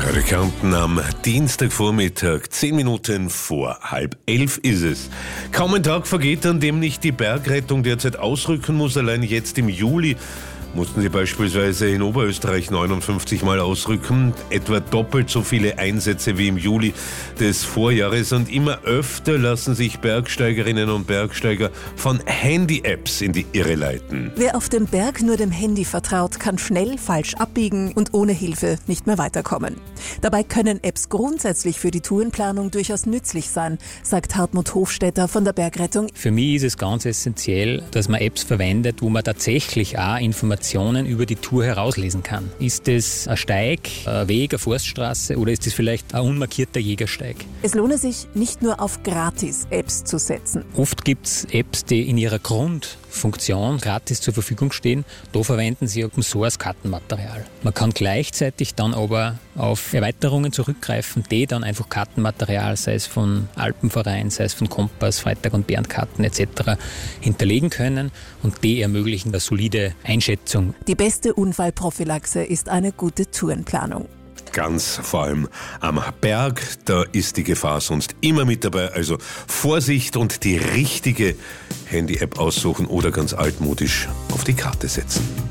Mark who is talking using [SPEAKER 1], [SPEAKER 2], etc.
[SPEAKER 1] Radio Kärnten am Dienstagvormittag, 10 Minuten vor 10:30 ist es. Kaum ein Tag vergeht, an dem nicht die Bergrettung derzeit ausrücken muss. Allein jetzt im Juli mussten sie beispielsweise in Oberösterreich 59 Mal ausrücken, etwa doppelt so viele Einsätze wie im Juli des Vorjahres. Und immer öfter lassen sich Bergsteigerinnen und Bergsteiger von Handy-Apps in die Irre leiten.
[SPEAKER 2] Wer auf dem Berg nur dem Handy vertraut, kann schnell falsch abbiegen und ohne Hilfe nicht mehr weiterkommen. Dabei können Apps grundsätzlich für die Tourenplanung durchaus nützlich sein, sagt Hartmut Hofstetter von der Bergrettung.
[SPEAKER 3] Für mich ist es ganz essentiell, dass man Apps verwendet, wo man tatsächlich auch Informationen über die Tour herauslesen kann. Ist es ein Steig, ein Weg, eine Forststraße oder ist es vielleicht ein unmarkierter Jägersteig?
[SPEAKER 2] Es lohne sich, nicht nur auf Gratis-Apps zu setzen.
[SPEAKER 3] Oft gibt es Apps, die in ihrer Grundfunktion gratis zur Verfügung stehen. Da verwenden sie Open Source Kartenmaterial. Man kann gleichzeitig dann aber auf Erweiterungen zurückgreifen, die dann einfach Kartenmaterial, sei es von Alpenverein, sei es von Kompass, Freitag und Berndkarten etc. hinterlegen können und die ermöglichen eine solide Einschätzung.
[SPEAKER 2] Die beste Unfallprophylaxe ist eine gute Tourenplanung.
[SPEAKER 1] Ganz vor allem am Berg, da ist die Gefahr sonst immer mit dabei. Also Vorsicht und die richtige Handy-App aussuchen oder ganz altmodisch auf die Karte setzen.